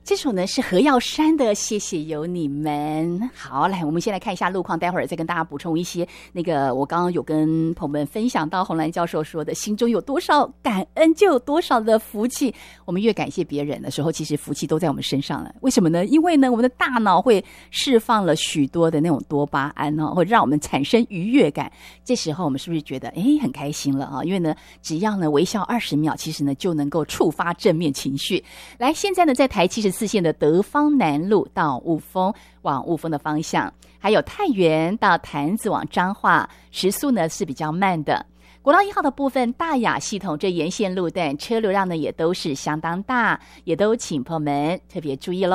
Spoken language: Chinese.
这首呢是何耀珊的《谢谢有你们》。好，来，我们先来看一下路况，待会儿再跟大家补充一些那个我刚刚有跟朋友们分享到洪兰教授说的，心中有多少感恩就有多少的福气。我们越感谢别人的时候，其实福气都在我们身上了。为什么呢？因为呢我们的大脑会释放了许多的那种多巴胺会让我们产生愉悦感。这时候我们是不是觉得很开心了因为呢只要呢微笑20秒，其实呢就能够触发正面情绪。来，现在呢在台74线的德芳南路到雾峰，往雾峰的方向，还有太原到潭子往彰化，时速呢是比较慢的。国道1号的部分，大雅系统这沿线路段车流量呢也都是相当大，也都请朋友们特别注意咯。